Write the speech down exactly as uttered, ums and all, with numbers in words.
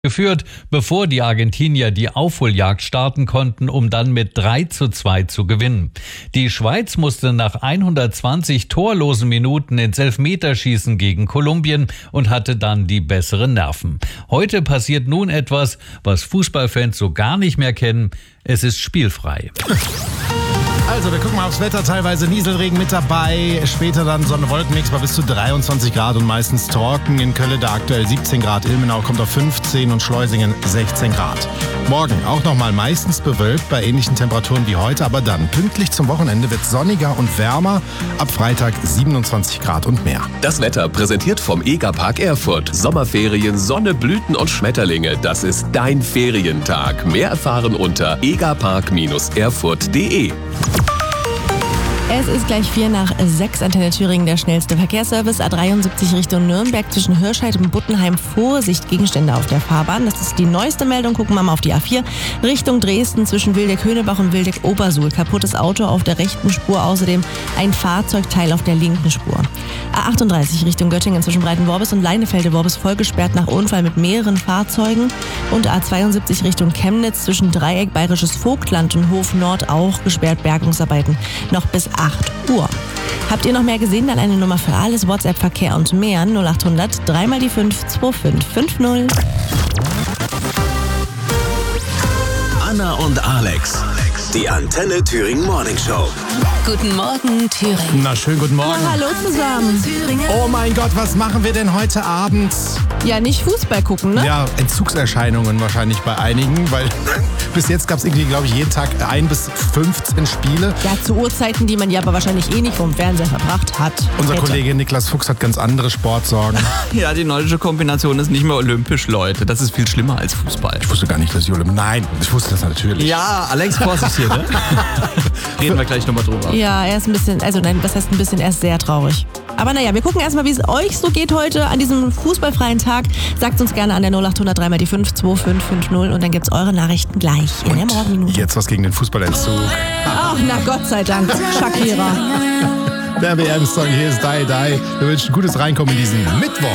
geführt, bevor die Argentinier die Aufholjagd starten konnten, um dann mit drei zu zwei zu gewinnen. Die Schweiz musste nach hundertzwanzig torlosen Minuten ins Elfmeterschießen gegen Kolumbien und hatte dann die besseren Nerven. Heute passiert nun etwas, was Fußballfans so gar nicht mehr kennen. Es ist spielfrei. Also, wir gucken mal aufs Wetter. Teilweise Nieselregen mit dabei. Später dann Sonne-Wolkenmix bei bis zu dreiundzwanzig Grad und meistens trocken. In Köln da aktuell siebzehn Grad. Ilmenau kommt auf fünfzehn und Schleusingen sechzehn Grad. Morgen auch nochmal meistens bewölkt bei ähnlichen Temperaturen wie heute. Aber dann pünktlich zum Wochenende wird es sonniger und wärmer. Ab Freitag siebenundzwanzig Grad und mehr. Das Wetter präsentiert vom Egapark Erfurt. Sommerferien, Sonne, Blüten und Schmetterlinge. Das ist dein Ferientag. Mehr erfahren unter egapark erfurt punkt de. Es ist gleich vier nach sechs, Antenne Thüringen, der schnellste Verkehrsservice. A dreiundsiebzig Richtung Nürnberg zwischen Hirscheid und Buttenheim. Vorsicht, Gegenstände auf der Fahrbahn. Das ist die neueste Meldung. Gucken wir mal auf die A vier. Richtung Dresden zwischen Wildeck-Höhnebach und Wildeck-Obersuhl. Kaputtes Auto auf der rechten Spur. Außerdem ein Fahrzeugteil auf der linken Spur. A achtunddreißig Richtung Göttingen zwischen Breitenworbis und Leinefelde-Worbis vollgesperrt nach Unfall mit mehreren Fahrzeugen. Und A zweiundsiebzig Richtung Chemnitz zwischen Dreieck Bayerisches Vogtland und Hof Nord auch gesperrt. Bergungsarbeiten noch bis acht Uhr. Habt ihr noch mehr gesehen? Dann eine Nummer für alles, WhatsApp, Verkehr und mehr. null acht hundert, dreimal die fünf, zwei fünf fünf null. Anna und Alex, die Antenne Thüringen Morning Show. Guten Morgen, Thüringen. Na, schönen guten Morgen. Na, hallo zusammen. Oh mein Gott, was machen wir denn heute Abend? Ja, nicht Fußball gucken, ne? Ja, Entzugserscheinungen wahrscheinlich bei einigen, weil bis jetzt gab es irgendwie, glaube ich, jeden Tag ein bis fünfzehn Spiele. Ja, zu Uhrzeiten, die man ja aber wahrscheinlich eh nicht vom Fernseher verbracht hat. Unser Hätte. Kollege Niklas Fuchs hat ganz andere Sportsorgen. Ja, die nordische Kombination ist nicht mehr olympisch, Leute. Das ist viel schlimmer als Fußball. Ich wusste gar nicht, dass ich Olymp... Nein, ich wusste das natürlich. Ja, Alex, Vorsicht hier, ne? Reden wir gleich nochmal drüber. Ja, er ist ein bisschen, also nein, was heißt ein bisschen, er ist sehr traurig. Aber naja, wir gucken erstmal, wie es euch so geht heute an diesem fußballfreien Tag. Sagt uns gerne an der null acht hundert, dreimal die fünf, zwei fünf fünf null und dann gibt's eure Nachrichten gleich in der Morgenminute. Jetzt was gegen den Fußballentzug. Ach, na Gott sei Dank, Shakira. Der W M-Song hier ist Die Die. Wir wünschen gutes Reinkommen in diesen Mittwoch.